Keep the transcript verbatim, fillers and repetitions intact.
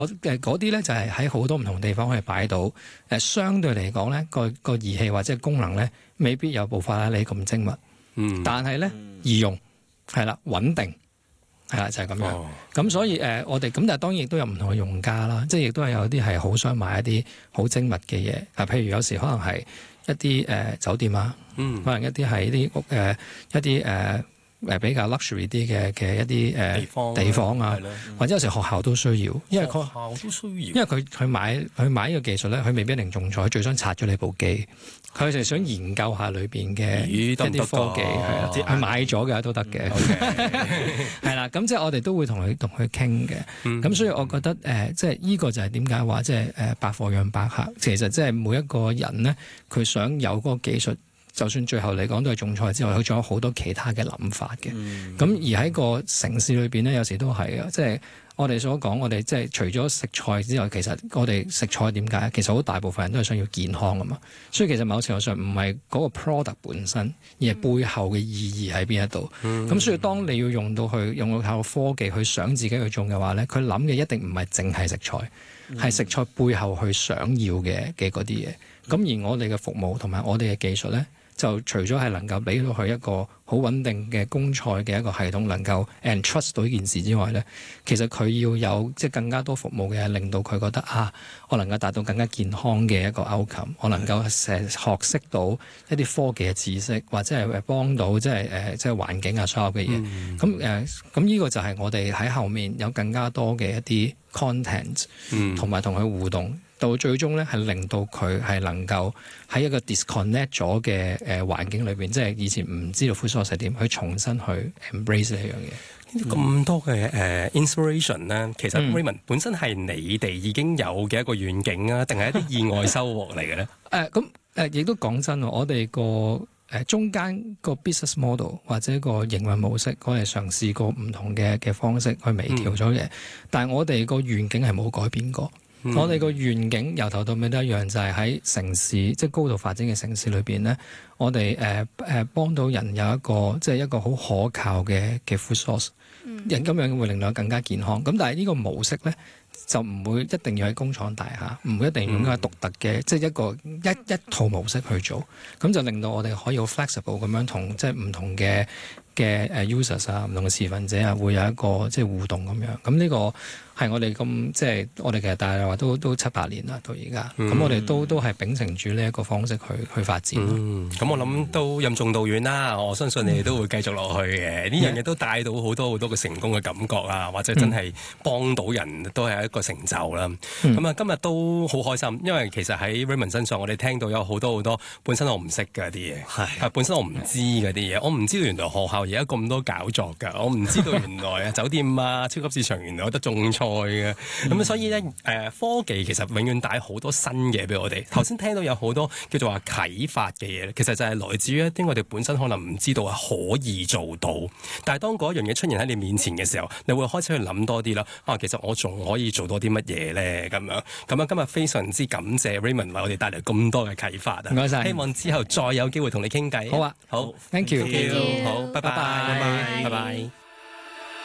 誒嗰啲咧就係喺好多唔同地方可以擺到，誒相對嚟講咧個個儀器或者功能咧未必有部法拉利咁精密，嗯，但係咧易用係啦，穩定係啦，就係、是、咁樣。咁、哦、所以誒、呃、我哋咁但係當然亦都有唔同嘅用家啦，即係亦都係有啲係好想買一啲好精密嘅嘢，啊譬如有時可能係一啲誒、呃、酒店啊，嗯，可能一啲係啲屋誒一啲誒。呃誒比較 luxury 啲嘅嘅一啲誒、呃、地方地方啊，或者有時學校都需要，因為佢學校都需要，因為佢佢買佢買呢個技術咧，佢未必一定中彩，最想拆咗你部機，佢就想研究下裏邊嘅一啲科技，係啊，佢買咗嘅都得嘅，係啦，咁即係我哋都會同佢同佢傾嘅，咁、嗯、所以我覺得誒、呃，即係呢個就係點解話即係誒百貨養百客，其實即係每一個人咧，佢想有嗰個技術。就算最後嚟講都係種菜之外，佢仲有好多其他嘅諗法嘅。咁、嗯、而喺個城市裏邊咧，有時都係啊，即係我哋所講，我哋即係除咗食菜之外，其實我哋食菜點解？其實好大部分人都係想要健康㗎嘛。所以其實某程度上唔係嗰個 product 本身，而係背後嘅意義喺邊一度。咁、嗯、所以當你要用到去用到靠科技去想自己去種嘅話咧，佢諗嘅一定唔係淨係食材，係、嗯、食材背後去想要嘅嘅嗰啲嘢。咁、嗯、而我哋嘅服務同埋我哋嘅技術咧，就除咗係能夠俾到佢一個好穩定嘅供菜嘅一個系統，能夠 entrust 到呢件事之外咧，其實佢要有即係更加多服務嘅，令到佢覺得啊，我能夠達到更加健康嘅一個 outcome，我能夠誒學識到一啲科技嘅知識，或者係幫到即係誒即係環境啊所有嘅嘢。咁誒咁呢個就係我哋喺後面有更加多嘅一啲 content，同埋同佢互動。到最終咧，係令到佢係能夠喺一個 disconnect 咗嘅誒環境裏邊，即係以前唔知道 food source 係點，去重新去 embrace 呢樣嘢。咁、嗯、多嘅誒、uh, inspiration 咧，其實 Raymond、嗯、本身係你哋已經有嘅一個願景啊，定係一啲意外收穫嚟嘅咧？誒咁誒，亦都講真，我哋個誒中間個 business model 或者個營運模式，我哋嘗試過唔同嘅嘅方式去微調咗嘅，嗯、但係我哋個願景係冇改變過。嗯、我哋個願景由頭到尾都一樣，就係、是、喺城市即係、就是、高度發展嘅城市裏邊咧，我哋誒誒幫到人有一個即係、就是、一個好可靠嘅嘅 food source，人咁樣會令到更加健康。咁但係呢個模式咧就唔會一定要喺工廠大廈，唔會一定要用一個獨特嘅即係一個一一套模式去做，咁就令到我哋可以好 flexible 咁樣同即係唔同嘅嘅誒 users 啊，唔同嘅持份者啊，會有一個即係互動咁樣。咁呢個係我哋咁即係我哋其實大約話都都七八年啦，到而家。咁、嗯、我哋都都係秉承住呢一個方式去去發展。咁、嗯、我諗都任重道遠啦。我相信你哋都會繼續落去嘅。呢、嗯、樣嘢都帶到好多好多嘅成功嘅感覺啊，或者真係幫到人都係一個成就啦。咁、嗯、啊，今日都好開心，因為其實喺 Raymond 身上，我哋聽到有好多好多本身我唔識嘅啲嘢，係本身我唔知嘅啲嘢，我唔知道原來學校而家咁多搞作㗎，我唔知道原來啊酒店啊超級市場原來有得種菜嘅，咁、嗯、所以咧誒、呃、科技其實永遠帶好多新嘢俾我哋。頭先聽到有好多叫做話啟發嘅嘢，其實就係來自於一啲我哋本身可能唔知道係可以做到，但係當嗰樣嘢出現喺你面前嘅時候，你會開始去諗多啲啦。啊，其實我仲可以做多啲乜嘢咧？咁樣咁啊，今日非常之感謝 Raymond 為我哋帶嚟咁多嘅啟發啊！唔該晒，希望之後再有機會同你傾偈。好啊，好 ，thank you，, thank you. 好，拜拜。拜拜。